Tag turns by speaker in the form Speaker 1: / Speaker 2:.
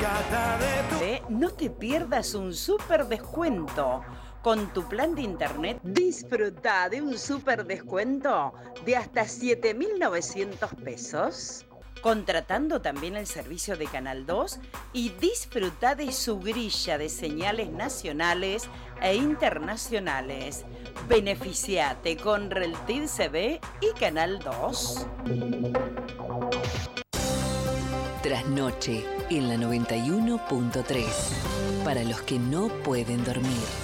Speaker 1: No te pierdas un súper descuento. Con tu plan de internet, disfruta de un súper descuento de hasta 7.900 pesos. Contratando también el servicio de Canal 2 y disfruta de su grilla de señales nacionales e internacionales. Beneficiate con Reltiv CB y Canal 2.
Speaker 2: Trasnoche en la 91.3. Para los que no pueden dormir.